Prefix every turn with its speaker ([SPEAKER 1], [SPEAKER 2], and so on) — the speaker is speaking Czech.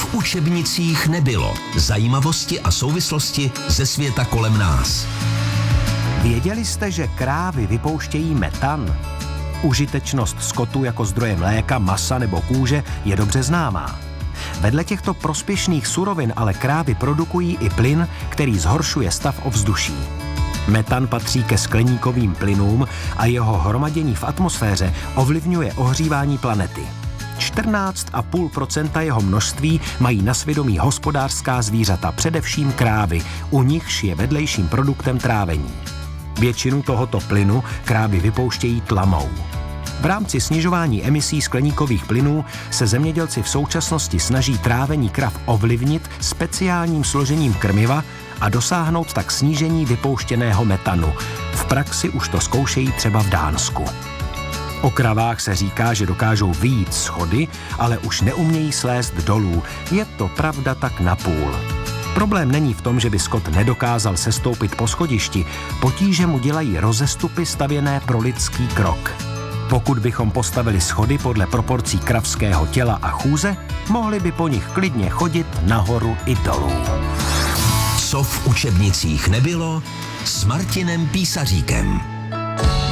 [SPEAKER 1] v učebnicích nebylo. Zajímavosti a souvislosti ze světa kolem nás.
[SPEAKER 2] Věděli jste, že krávy vypouštějí metan? Užitečnost skotu jako zdroje mléka, masa nebo kůže je dobře známá. Vedle těchto prospěšných surovin ale krávy produkují i plyn, který zhoršuje stav ovzduší. Metan patří ke skleníkovým plynům a jeho hromadění v atmosféře ovlivňuje ohřívání planety. 14,5% jeho množství mají na svědomí hospodářská zvířata, především krávy, u nichž je vedlejším produktem trávení. Většinu tohoto plynu krávy vypouštějí tlamou. V rámci snižování emisí skleníkových plynů se zemědělci v současnosti snaží trávení krav ovlivnit speciálním složením krmiva a dosáhnout tak snížení vypouštěného metanu. V praxi už to zkoušejí třeba v Dánsku. O kravách se říká, že dokážou vyjít z chody, ale už neumějí slézt dolů. Je to pravda tak napůl. Problém není v tom, že by skot nedokázal sestoupit po schodišti, potíže mu dělají rozestupy stavěné pro lidský krok. Pokud bychom postavili schody podle proporcí kravského těla a chůze, mohli by po nich klidně chodit nahoru i dolů.
[SPEAKER 1] Co v učebnicích nebylo s Martinem Písaříkem.